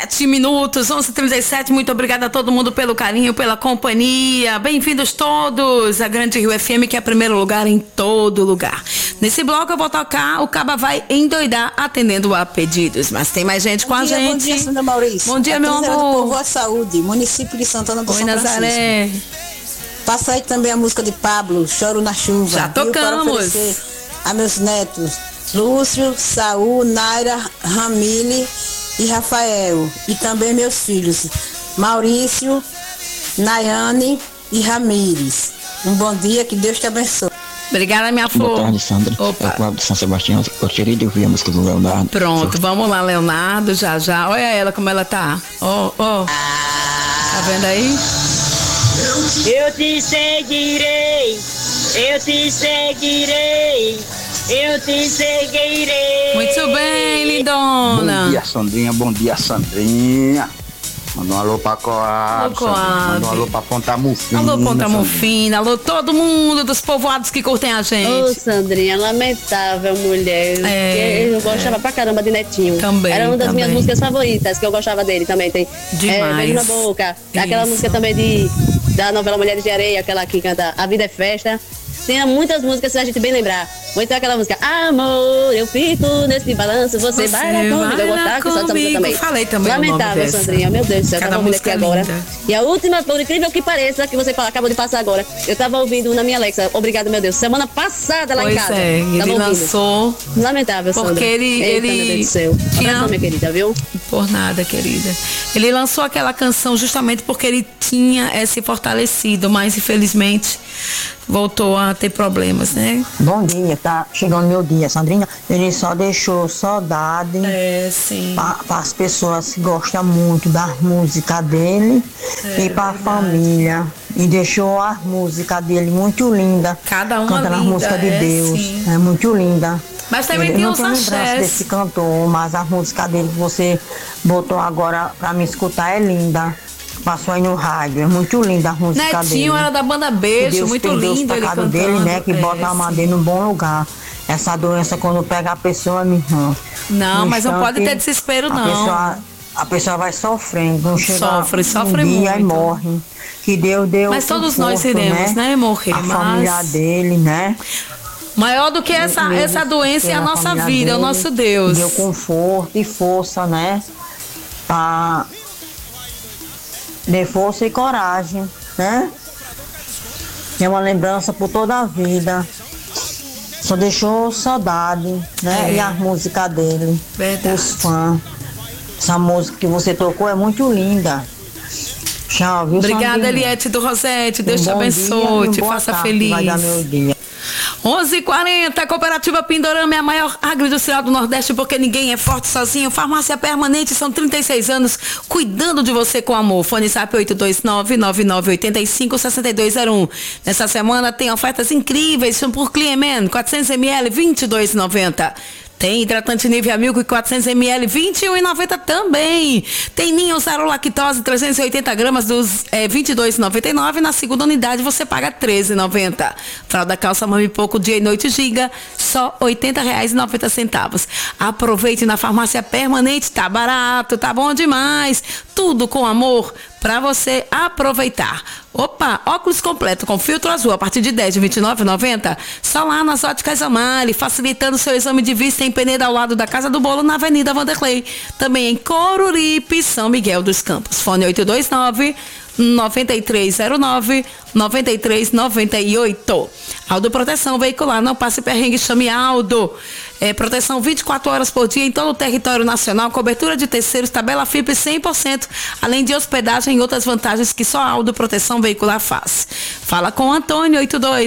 11h37, 11h37. Muito obrigada a todo mundo pelo carinho, pela companhia. Bem-vindos todos à Grande Rio FM, que é primeiro lugar em todo lugar. Nesse bloco eu vou tocar O Caba Vai Endoidar, atendendo a pedidos. Mas tem mais gente com a gente. Bom dia, Sandra Maurício. Bom dia, meu amor. Do Povo à Saúde, município de Santana do São Nazaré. Passa aí também a música de Pablo, Choro na Chuva. Já tocamos. Para oferecer a meus netos, Lúcio, Saul, Naira, Ramile e Rafael. E também meus filhos, Maurício, Nayane e Ramires. Um bom dia, que Deus te abençoe. Obrigada, minha flor. Boa tarde, Sandra. Opa. É o Cláudio de São Sebastião. Gostaria de ouvir a música do Leonardo. Pronto, vamos lá, Leonardo, já. Olha ela como ela tá. Tá vendo aí? Eu te seguirei, eu te seguirei, eu te seguirei. Muito bem, lindona. Bom dia, Sandrinha. Manda um alô pra Coab. Manda um alô pra Ponta Mufina. Alô, Ponta Mufina. Alô, todo mundo dos povoados que curtem a gente. Ô, Sandrinha, lamentável mulher. Eu gostava pra caramba de Netinho. Também. Era uma das minhas músicas favoritas, que eu gostava dele também. Tem Demais. Beijo na Boca. Aquela Isso. música também da novela Mulheres de Areia, aquela que canta A Vida é Festa. Tem muitas músicas, se a gente bem lembrar. Ou então aquela música, amor, eu fico nesse balanço, você vai lá comigo. Eu gostava que só dessa música também. Falei também Lamentável, Sandrinha, meu Deus do céu, eu tava ouvindo aqui agora. Linda. E a última, por incrível que pareça, que você acabou de passar agora, eu tava ouvindo na minha Alexa, obrigado, meu Deus, semana passada lá em casa. Ele Tava ouvindo. lançou. Lamentável, Sandra. Porque Eita, meu Deus do céu. Abração, minha querida, viu? Por nada, querida. Ele lançou aquela canção justamente porque ele tinha se fortalecido, mas infelizmente voltou a ter problemas, né? Bom dia, tá chegando meu dia, Sandrinha. Ele só deixou saudade sim. para as pessoas que gostam muito da música dele e para a família. E deixou a música dele muito linda. Cada uma cantando linda, a música de Deus. Sim. É muito linda. Mas também Eu tem não os tenho lembrança axés. desse cantor, mas a música dele que você botou agora para me escutar é linda. Passou aí no rádio, é muito linda a música dele. Netinho era da banda Beijo, Deus muito tem Deus lindo ele pecado cantando. dele, né? Que bota a madeira num bom lugar. Essa doença, quando pega a pessoa, minha irmã. Não, no mas não pode instante, ter desespero, não. A pessoa vai sofrendo, não chega Sofre um dia muito. e morre. Que Deus deu Mas todos nós conforto, iremos, né, morrer, A mas- família dele, né? Maior do que essa doença é a nossa família vida, é o dele, nosso Deus. Deu conforto e força, né? Pra ter força e coragem, né? É uma lembrança por toda a vida. Só deixou saudade, né? E a música dele. Verdade. Os fãs. Essa música que você tocou é muito linda. Tchau, viu, Obrigada, Sandrinha? Eliette do Rosete. Deus te Bom abençoe, dia, te boa faça tarde, feliz. vai dar meu dia. 11h40, Cooperativa Pindorama é a maior agroindustrial do Nordeste, porque ninguém é forte sozinho. Farmácia Permanente, são 36 anos cuidando de você com amor. Fone SAP 829-9985-6201. Nessa semana tem ofertas incríveis por Cleaman, 400ml, 22,90. Tem hidratante Nivea Milk 400ml, 21,90 também. Tem Ninho Zero Lactose 380 gramas dos 22,99. Na segunda unidade você paga 13,90. Fralda calça Mami Pouco dia e noite giga, só R$ 80,90. Aproveite na Farmácia Permanente, tá barato, tá bom demais. Tudo com amor para você aproveitar. Opa, óculos completo com filtro azul a partir de R$ 10 de R$ 29,90. Só lá nas Óticas Amali, facilitando seu exame de vista em Peneira, ao lado da Casa do Bolo, na Avenida Vanderlei. Também em Coruripe, São Miguel dos Campos. Fone 829-9309-9398. Aldo Proteção Veicular, não passe perrengue, chame Aldo. Proteção 24 horas por dia em todo o território nacional, cobertura de terceiros, tabela FIP 100%, além de hospedagem e outras vantagens que só a Aldo Proteção Veicular faz. Fala com o Antônio,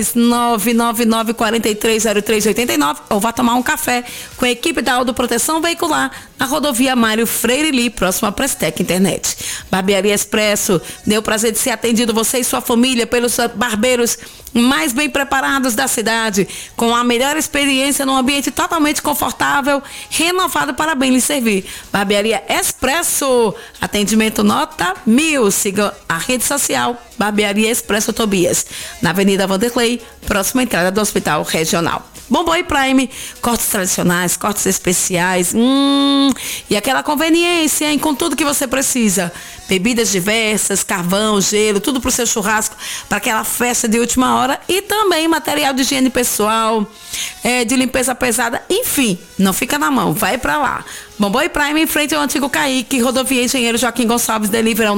82999430389, ou vá tomar um café com a equipe da Aldo Proteção Veicular na rodovia Mário Freire Li, próximo à Prestec Internet. Barbearia Expresso, dê o prazer de ser atendido você e sua família pelos barbeiros mais bem preparados da cidade, com a melhor experiência num ambiente totalmente confortável, renovado para bem lhe servir. Barbearia Expresso, atendimento nota 1000. Siga a rede social Barbearia Expresso Tobias, na Avenida Vanderlei, próxima à entrada do Hospital Regional. Bom Boi Prime, cortes tradicionais, cortes especiais, e aquela conveniência, hein, com tudo que você precisa. Bebidas diversas, carvão, gelo, tudo pro seu churrasco, para aquela festa de última hora, e também material de higiene pessoal, de limpeza pesada, enfim, não fica na mão, vai pra lá. Bom Boi Prime, em frente ao antigo Caique, rodovia Engenheiro Joaquim Gonçalves, delivery ao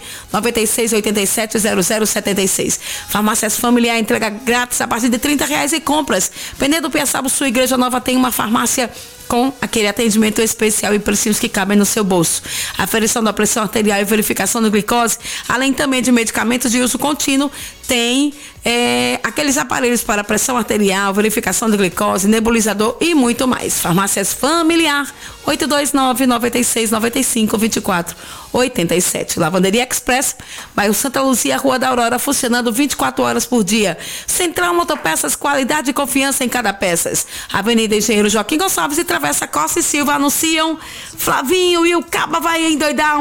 996870076. Farmácias Familiar, entrega grátis a partir de R$30 e compras. Pendendo do Piaçaba, sua Igreja Nova tem uma farmácia com aquele atendimento especial e precinhos que cabem no seu bolso. Aferição da pressão arterial e verificação da glicose, além também de medicamentos de uso contínuo, tem aqueles aparelhos para pressão arterial, verificação de glicose, nebulizador e muito mais. Farmácias Familiar, 829-9695-2487. Lavanderia Express, bairro Santa Luzia, Rua da Aurora, funcionando 24 horas por dia. Central Motopeças, qualidade e confiança em cada peça. Avenida Engenheiro Joaquim Gonçalves e Travessa Costa e Silva anunciam Flavinho e o Caba vai endoidar.